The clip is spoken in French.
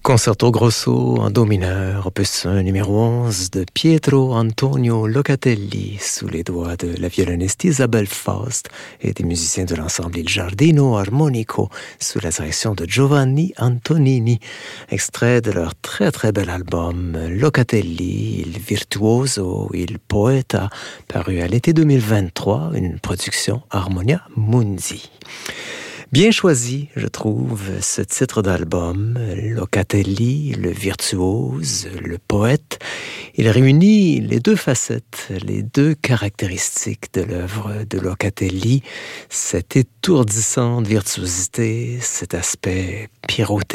Concerto grosso en do mineur, opus 1, numéro 11 de Pietro Antonio Locatelli, sous les doigts de la violoniste Isabelle Faust et des musiciens de l'ensemble Il Giardino Armonico, sous la direction de Giovanni Antonini. Extrait de leur très très bel album Locatelli, Il Virtuoso, Il Poeta, paru à l'été 2023, une production Harmonia Mundi. Bien choisi, je trouve, ce titre d'album, Locatelli, le virtuose, le poète. Il réunit les deux facettes, les deux caractéristiques de l'œuvre de Locatelli, cette étourdissante virtuosité, cet aspect pyrothèque,